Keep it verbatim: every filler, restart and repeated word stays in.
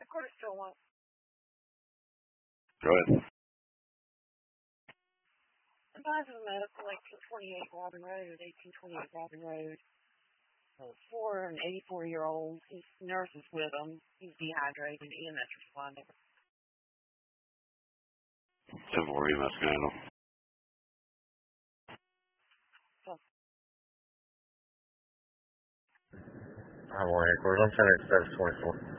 Quarter still one. Go ahead. Advisor of medical, eighteen twenty-eight Robin Road, eighteen twenty-eight Robin Road. Uh, for an eighty-four-year-old, his nurse is with him. He's dehydrated. E M S responding. Civil War E M S can handle. I'm on headquarters. I'm trying to expect twenty-four.